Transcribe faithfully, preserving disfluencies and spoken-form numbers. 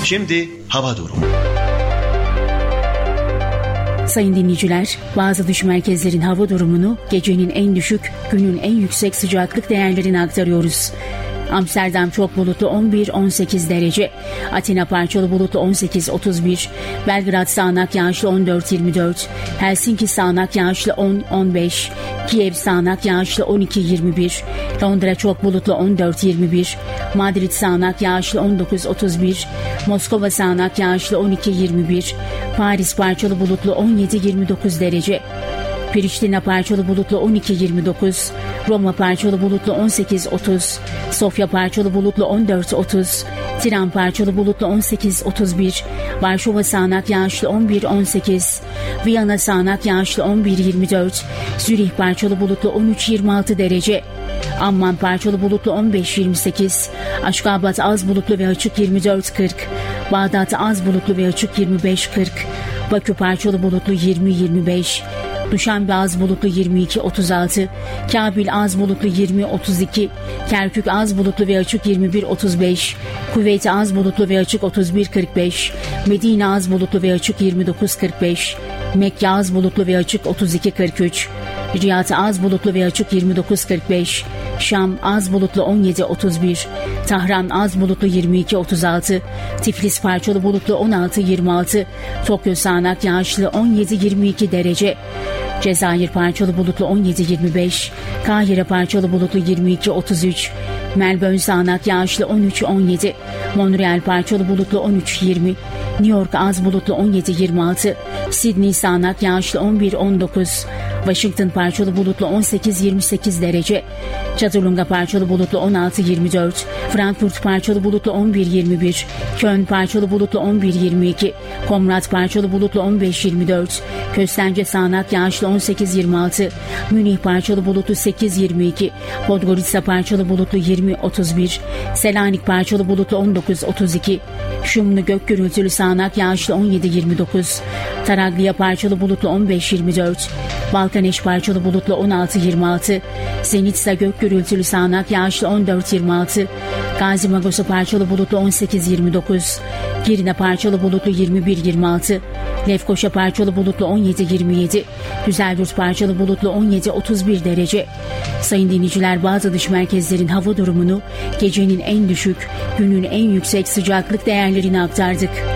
Şimdi hava durumu. Sayın dinleyiciler, bazı dış merkezlerin hava durumunu gecenin en düşük, günün en yüksek sıcaklık değerlerini aktarıyoruz. Amsterdam çok bulutlu on bir on sekiz derece, Atina parçalı bulutlu on sekiz otuz bir, Belgrad sağanak yağışlı on dört yirmi dört, Helsinki sağanak yağışlı on on beş, Kiev sağanak yağışlı on iki yirmi bir, Londra çok bulutlu on dört yirmi bir, Madrid sağanak yağışlı on dokuz otuz bir, Moskova sağanak yağışlı on iki yirmi bir, Paris parçalı bulutlu on yedi yirmi dokuz derece, Priştina parçalı bulutlu on iki yirmi dokuz, Roma parçalı bulutlu on sekiz otuz, Sofya parçalı bulutlu on dört otuz, Tiran parçalı bulutlu on sekiz otuz bir, Varşova sağanak yağışlı on bir on sekiz, Viyana sağanak yağışlı on bir yirmi dört, Zürih parçalı bulutlu on üç yirmi altı derece, Amman parçalı bulutlu on beş yirmi sekiz, Aşgabat az bulutlu ve açık yirmi dört kırk, Bağdat az bulutlu ve açık yirmi beş kırk, Bakü parçalı bulutlu yirmi yirmi beş, Duşanbe az bulutlu yirmi iki otuz altı, Kabil az bulutlu yirmi otuz iki, Kerkük az bulutlu ve açık yirmi bir otuz beş, Kuveyt az bulutlu ve açık otuz bir kırk beş, Medine az bulutlu ve açık yirmi dokuz kırk beş, Mekke az bulutlu ve açık otuz iki kırk üç, Riyad az bulutlu ve açık yirmi dokuz kırk beş, Şam az bulutlu on yedi otuz bir, Tahran az bulutlu yirmi iki otuz altı, Tiflis parçalı bulutlu on altı yirmi altı, Tokyo sağanak yağışlı on yedi yirmi iki derece, Cezayir parçalı bulutlu on yedi yirmi beş, Kahire parçalı bulutlu yirmi iki otuz üç, Melbourne sağanak yağışlı on üç on yedi, Montreal parçalı bulutlu on üç yirmi, New York az bulutlu on yedi yirmi altı, Sydney sağanak yağışlı on bir on dokuz, Washington parçalı bulutlu on sekiz yirmi sekiz derece, Çatırlunga parçalı bulutlu on altı yirmi dört, Frankfurt parçalı bulutlu on bir yirmi bir, Köln parçalı bulutlu on bir yirmi iki, Komrat parçalı bulutlu on beş yirmi dört, Köstence sağanak yağışlı on sekiz yirmi altı, Münih parçalı bulutlu sekiz yirmi iki, Podgorica parçalı bulutlu yirmi otuz bir, Selanik parçalı bulutlu on dokuz otuz iki, Şumlu gök gürültülü sağanak yağışlı on yedi yirmi dokuz, Taraglia parçalı bulutlu on beş yirmi dört, Balkaneş parçalı bulutlu on altı yirmi altı, Zenitsa gök gürültülü sağanak yağışlı on dört yirmi altı, Gazi Magosu parçalı bulutlu on sekiz yirmi dokuz, Girne parçalı bulutlu yirmi bir yirmi altı, Lefkoşa parçalı bulutlu on yedi yirmi yedi, Güzeldurt parçalı bulutlu on yedi otuz bir derece. Sayın dinleyiciler, bazı dış merkezlerin hava durumunu gecenin en düşük, günün en yüksek sıcaklık değerlerini aktardık.